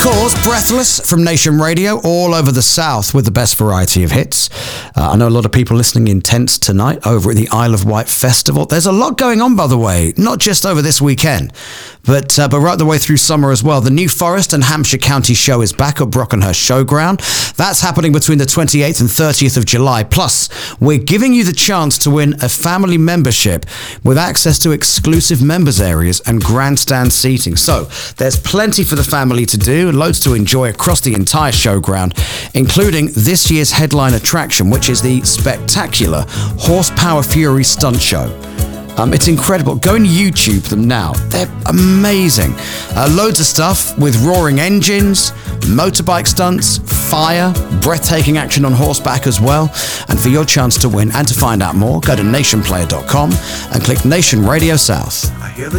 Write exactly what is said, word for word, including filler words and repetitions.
course, Breathless from Nation Radio, all over the South with the best variety of hits. Uh, I know a lot of people listening in tents tonight over at the Isle of Wight Festival. There's a lot going on, by the way, not just over this weekend, but uh, but right the way through summer as well. The New Forest and Hampshire County Show is back at Brockenhurst Showground. That's happening between the twenty-eighth and thirtieth of July. Plus, we're giving you the chance to win a family membership with access to exclusive members areas and grandstand seating. So there's plenty for the family to do and loads to enjoy across the entire showground, including this year's headline attraction, which is the spectacular Horsepower Fury Stunt Show. Um, it's incredible. Go and YouTube them now. They're amazing. Uh, loads of stuff with roaring engines, motorbike stunts, fire, breathtaking action on horseback as well. And for your chance to win and to find out more, go to nation player dot com and click Nation Radio South.